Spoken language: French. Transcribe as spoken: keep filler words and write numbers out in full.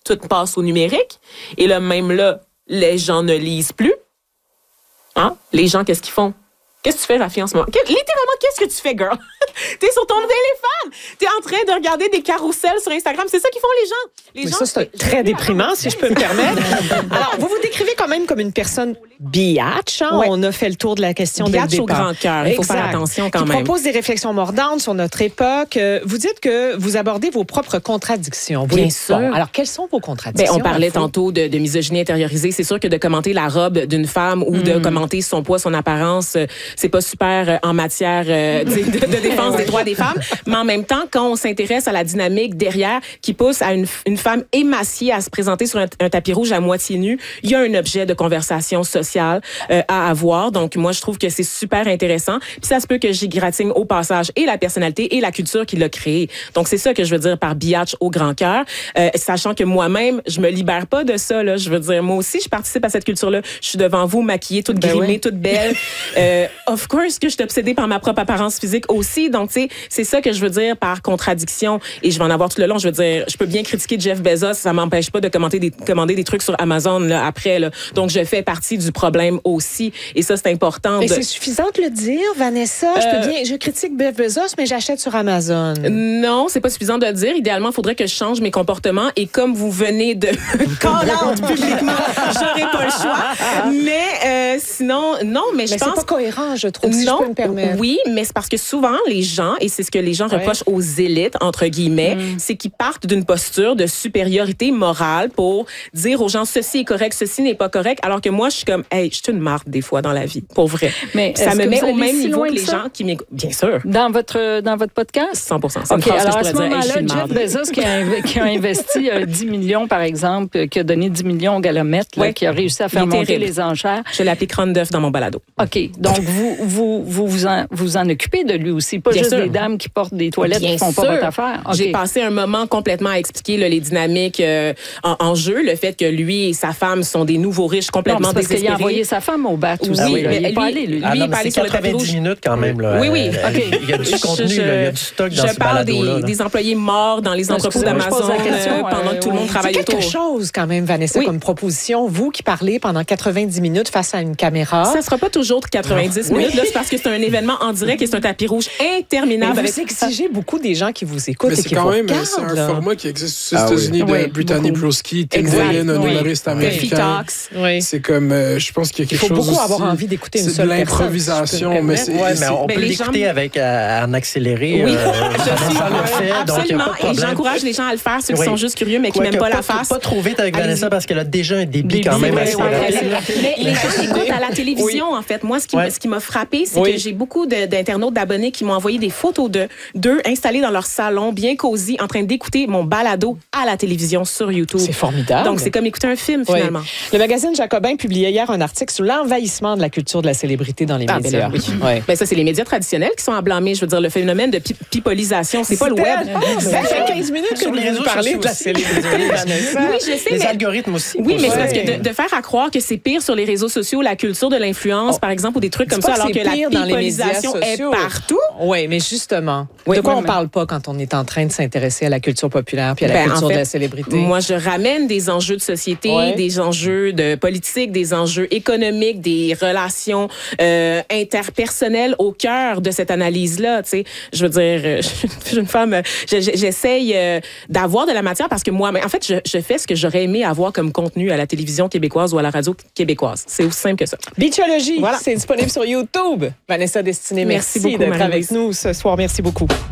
tout passe au numérique. Et là, même là, les gens ne lisent plus. Hein? Les gens, qu'est-ce qu'ils font? Qu'est-ce que tu fais, Rafi, en ce moment? Littéralement, qu'est-ce que tu fais, girl? T'es sur ton téléphone. T'es en train de regarder des carousels sur Instagram. C'est ça qu'ils font, les gens. Les Mais gens ça, c'est très déprimant, si je peux me permettre. Alors, vous vous décrivez quand même comme une personne biatch. Hein? Ouais. On a fait le tour de la question dès le départ. Biatch au grand cœur. Il faut faire attention quand qui même. Qui propose des réflexions mordantes sur notre époque. Vous dites que vous abordez vos propres contradictions. Bien oui. sûr. Bon, alors, quelles sont vos contradictions? Ben, on parlait tantôt de, de misogynie intériorisée. C'est sûr que de commenter la robe d'une femme ou mm. de commenter son poids, son apparence, c'est pas super en matière euh, de, de défense des droits des femmes. Mais en même temps, quand on s'intéresse à la dynamique derrière qui pousse à une, une femme émaciée à se présenter sur un, un tapis rouge à moitié nu, il y a un objet de conversation sociale euh, à avoir. Donc, moi, je trouve que c'est super intéressant. Puis ça se peut que j'y gratigne au passage et la personnalité et la culture qui l'a créé. Donc, c'est ça que je veux dire par biatch au grand cœur. Euh, sachant que moi-même, je me libère pas de ça. Là. Je veux dire, moi aussi, je participe à cette culture-là. Je suis devant vous, maquillée, toute grimée, ben oui. toute belle. euh, of course que je suis obsédée par ma propre apparence physique aussi. Donc, tu sais, c'est ça que je veux dire par contradiction. Et je vais en avoir tout le long. Je veux dire, je peux bien critiquer Jeff Bezos, ça m'empêche pas de commenter des, commander des trucs sur Amazon là, après. Là. Donc, je fais partie du problème aussi. Et ça, c'est important. Mais de... c'est suffisant de le dire, Vanessa. Euh... Je peux bien, je critique Jeff Bezos, mais j'achète sur Amazon. Non, c'est pas suffisant de le dire. Idéalement, il faudrait que je change mes comportements. Et comme vous venez de call out publiquement, j'aurais pas le choix. Mais euh, sinon, non, mais je mais pense... c'est pas cohérent, je trouve, si non, je peux me permettre. Oui, mais c'est parce que souvent, les gens, et c'est ce que les gens reprochent ouais. aux élites, entre guillemets, mm. c'est qu'ils partent d'une posture de supériorité morale pour dire aux gens, ceci est correct, ceci n'est pas correct, alors que moi, je suis comme, hey, je suis une marde des fois dans la vie, pour vrai. Mais ça me met au même si niveau que que les ça? gens qui m'écoutent. Bien sûr. Dans votre, dans votre podcast? cent pour cent. C'est OK, alors à ce moment-là, hey, Jeff Bezos qui a, qui a investi euh, dix millions, par exemple, qui a donné dix millions au Galomètre, là, ouais. qui a réussi à faire monter terrible. les enchères. Je l'applique crâne d'œuf dans mon balado. OK, donc vous vous, vous, vous, en, vous en occupez de lui aussi, pas Bien juste sûr. des dames qui portent des toilettes Bien qui font sûr. pas votre affaire. Okay. J'ai passé un moment complètement à expliquer là, les dynamiques euh, en, en jeu, le fait que lui et sa femme sont des nouveaux riches complètement non, parce désespérés. Parce qu'il a envoyé sa femme au bat aussi. Ah oui, mais il n'est pas allé, lui. Ah lui non, il est pas allé sur le tapis rouge. minutes quand même. Là. Oui, oui. Euh, okay. Il y a du contenu, je, là, il y a du stock dans je ce parle des, balado-là. des employés morts dans les entrepôts d'Amazon euh, pendant que tout le monde travaille autour. C'est quelque autour. chose quand même, Vanessa, oui. comme proposition. Vous qui parlez pendant quatre-vingt-dix minutes face à une caméra. Ça ne sera pas toujours quatre-vingt-dix oui. minutes. Là, c'est parce que c'est un événement en direct et c'est un tapis rouge interminable. Mais vous exigez beaucoup des gens qui vous écoutent mais et qui quand vous même, regardent. C'est un là. format qui existe aux ah, États-Unis oui. de oui, Brittany beaucoup. Broski, Tim Dillon, un humoriste oui. américain. Oui. C'est comme, euh, je pense qu'il y a quelque chose Il faut beaucoup aussi, avoir envie d'écouter une seule personne. C'est de l'improvisation, mais c'est... Ouais, mais on peut l'écouter gens... avec euh, en accéléré. Oui, euh, je suis ça le fait, absolument. Donc, et j'encourage les gens à le faire, ceux qui oui. sont juste curieux, mais qui n'aiment pas, pas la face. Pas trop vite avec Vanessa parce qu'elle a déjà un débit Des quand même ouais, assez ouais, rapide. Mais les gens écoutent à la télévision, oui. en fait. Moi, ce qui, ouais. ce qui m'a frappé, c'est oui. que j'ai beaucoup de, d'internautes, d'abonnés qui m'ont envoyé des photos de d'eux installés dans leur salon, bien cosy, en train d'écouter mon balado à la télévision sur YouTube. C'est formidable. Donc, c'est comme écouter un film, oui. finalement. Le magazine Jacobin publiait hier un article sur l'envahissement de la culture de la célébrité dans les ah, médias. Ben, oui. ouais. ben, ça, c'est les médias traditionnels qui sont à blâmer. Je veux dire, le phénomène de pi- pipolisation, c'est pas le web. Oh, ça fait quinze minutes que vous nous parlez de la célébrité. Oui, je sais. Les mais... algorithmes aussi. Oui, mais c'est parce que de, de faire à croire que c'est pire sur les réseaux sociaux, la culture de l'influence, oh. par exemple, ou des trucs comme ça, alors que la pipolisation est partout. Oui, mais justement, oui, de quoi oui, on mais... parle pas quand on est en train de s'intéresser à la culture populaire puis à la ben, culture en fait, de la célébrité? Moi, je ramène des enjeux de société, ouais. des enjeux de politique, des enjeux économiques, des relations euh, interpersonnelles au cœur de cette analyse-là. Tu sais, je veux dire, je suis une femme, je, je, j'essaye euh, d'avoir de la matière parce que moi, mais en fait, je, je fais ce que j'aurais aimé avoir comme contenu à la télévision québécoise ou à la radio québécoise. C'est aussi simple que ça. Beachologie, voilà. C'est disponible sur YouTube. Vanessa Destinée, merci, merci beaucoup d'être Marie-Louise. avec nous ce soir. Merci beaucoup.